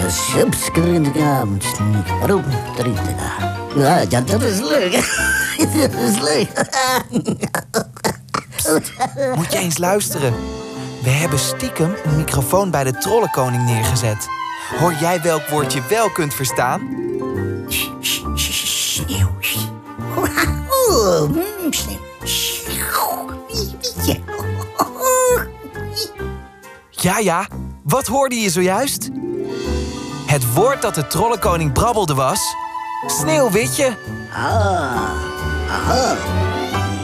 Ja, dat is leuk. Dat is leuk. Moet je eens luisteren. We hebben stiekem een microfoon bij de trollenkoning neergezet. Hoor jij welk woord je wel kunt verstaan? Sneeuw. Ja, wat hoorde je zojuist? Het woord dat de trollenkoning brabbelde was... Sneeuwwitje. Aha.